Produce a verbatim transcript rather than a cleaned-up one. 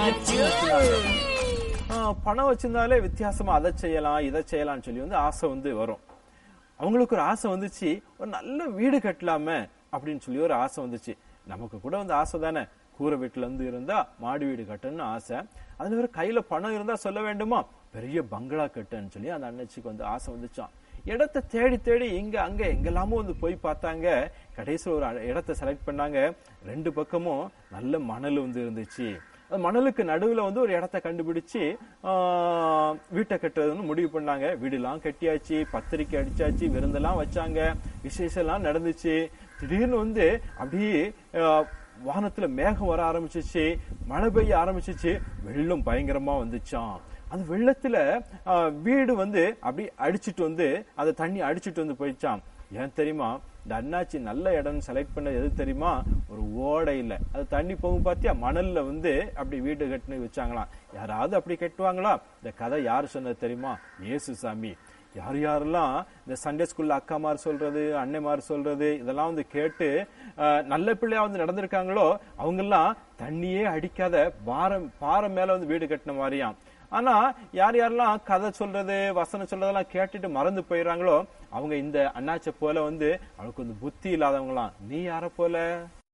பணம் வச்சிருந்தாலே வித்தியாசமா அதை செய்யலாம் இதை செய்யலாம்னு சொல்லி வந்து ஆசை வந்து வரும். அவங்களுக்கு ஒரு ஆசை வந்துச்சு, ஒரு நல்ல வீடு கட்டலாமே அப்படின்னு சொல்லி ஒரு ஆசை வந்துச்சு. நமக்கு கூட வந்து ஆசை தானே, கூரை வீட்டுல இருந்து இருந்தா மாடி வீடு கட்டணும்னு ஆசை. அதுல ஒரு கையில பணம் இருந்தா சொல்ல வேண்டுமா, பெரிய பங்களா கட்டுன்னு சொல்லி அந்த அண்ணச்சிக்கு வந்து ஆசை வந்துச்சான். இடத்தை தேடி தேடி இங்க அங்க எங்கெல்லாமோ வந்து போய் பார்த்தாங்க. கடைசியில் ஒரு இடத்தை செலக்ட் பண்ணாங்க. ரெண்டு பக்கமும் நல்ல மணல் வந்து இருந்துச்சு. மணலுக்கு நடுவுல வந்து ஒரு இடத்த கண்டுபிடிச்சு ஆஹ் வீட்டை கட்டுறதுன்னு முடிவு பண்ணாங்க. வீடுலாம் கட்டியாச்சு, பத்திரிக்கை அடிச்சாச்சு, விருந்தெல்லாம் வச்சாங்க, விசேஷம் எல்லாம் நடந்துச்சு. திடீர்னு வந்து அப்படியே வானத்துல மேகம் வர ஆரம்பிச்சிச்சு, மழை பெய்ய ஆரம்பிச்சிச்சு, வெள்ளம் பயங்கரமா வந்துச்சான். அந்த வெள்ளத்துல வீடு வந்து அப்படி அடிச்சுட்டு வந்து அந்த தண்ணி அடிச்சுட்டு வந்து போயிடுச்சான். ஏன் தெரியுமா, இந்த அண்ணாச்சி நல்ல இடம் செலக்ட் பண்ண எது தெரியுமா, ஒரு ஓடை இல்ல, அது தண்ணி போகும் பாத்தியா, மணல்ல வந்து அப்படி வீடு கட்டுன்னு வச்சாங்களாம். யாராவது அப்படி கட்டுவாங்களா? இந்த கதை யாரு சொன்னது தெரியுமா, இயேசு சாமி. யார் யாரெல்லாம் இந்த சண்டே ஸ்கூல்ல அக்காமார் சொல்றது, அன்னைமார் சொல்றது இதெல்லாம் வந்து கேட்டு நல்ல பிள்ளையா வந்து நடந்திருக்காங்களோ அவங்க எல்லாம் தண்ணியே அடிக்காத பாரம் பாறை மேல வந்து வீடு கட்டின மாதிரியாம். ஆனா யார் யாரெல்லாம் கதை சொல்றது வசனம் சொல்றதெல்லாம் கேட்டுட்டு மறந்து போயிடறாங்களோ அவங்க இந்த அண்ணாச்சை போல வந்து அவளுக்கு வந்து புத்தி இல்லாதவங்களாம். நீ யார போல?